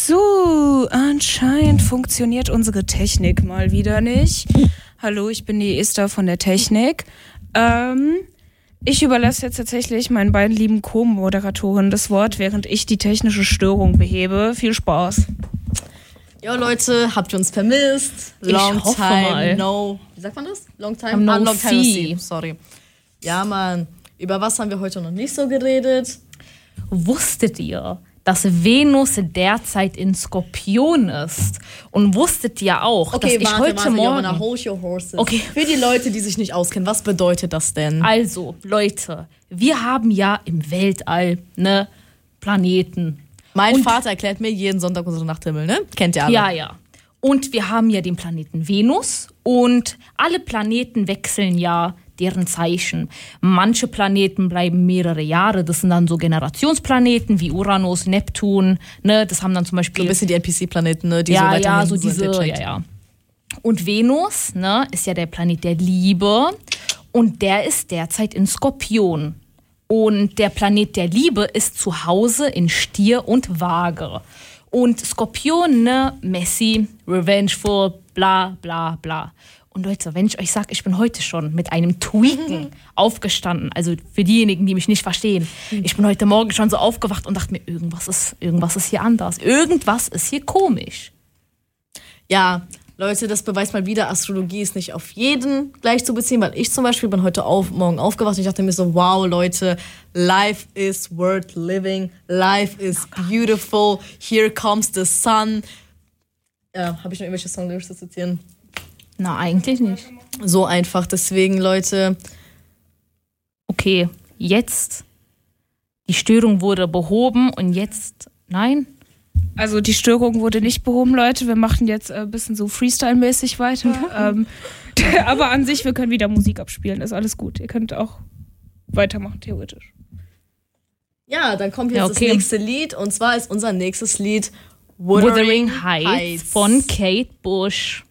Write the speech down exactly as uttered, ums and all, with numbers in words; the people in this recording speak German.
So, anscheinend funktioniert unsere Technik mal wieder nicht. Hallo, ich bin die Esther von der Technik. Ähm, ich überlasse jetzt tatsächlich meinen beiden lieben Co-Moderatoren das Wort, während ich die technische Störung behebe. Viel Spaß. Jo Leute, habt ihr uns vermisst? Long ich hoffe time mal. no... Wie sagt man das? Long time? No ah, long time no see. see. Sorry. Ja, Mann. Über was haben wir heute noch nicht so geredet? Wusstet ihr, dass Venus derzeit in Skorpion ist? Und wusstet ihr auch, Okay, dass ich warte, heute warte, Morgen... Jovana, hold your horses. Okay. Für die Leute, die sich nicht auskennen, was bedeutet das denn? Also, Leute, wir haben ja im Weltall, ne, Planeten. Mein Und- Vater erklärt mir jeden Sonntag unseren Nachthimmel, ne? Kennt ihr alle? Ja, ja. Und wir haben ja den Planeten Venus und alle Planeten wechseln ja deren Zeichen. Manche Planeten bleiben mehrere Jahre, das sind dann so Generationsplaneten wie Uranus, Neptun, ne, das haben dann zum So Beispiel... ein bisschen die N P C-Planeten, ne? Die ja, so ja, weiterhin so sind, diese, der ja, checkt. ja. Und Venus, ne, ist ja der Planet der Liebe und der ist derzeit in Skorpion. Und der Planet der Liebe ist zu Hause in Stier und Waage. Und Skorpion, ne, messy, revengeful, bla, bla, bla. Und Leute, wenn ich euch sage, ich bin heute schon mit einem Tweaken aufgestanden, also für diejenigen, die mich nicht verstehen, ich bin heute Morgen schon so aufgewacht und dachte mir, irgendwas ist, irgendwas ist hier anders, irgendwas ist hier komisch. Ja, Leute, das beweist mal wieder, Astrologie ist nicht auf jeden gleich zu beziehen, weil ich zum Beispiel bin heute auf, morgen aufgewacht und ich dachte mir so, wow, Leute, life is worth living, life is beautiful, here comes the sun. Ja, habe ich noch irgendwelche Songlyrics zu zitieren? Na, eigentlich nicht. So einfach, deswegen, Leute, Okay, jetzt, die Störung wurde behoben und jetzt, nein? Also die Störung wurde nicht behoben, Leute. Wir machen jetzt ein bisschen so Freestyle-mäßig weiter. ähm, aber an sich, wir können wieder Musik abspielen. Ist alles gut. Ihr könnt auch weitermachen, theoretisch. ja, dann kommt jetzt Ja, okay. das nächste Lied und zwar ist unser nächstes Lied Wuthering, Wuthering Heights von Kate Bush.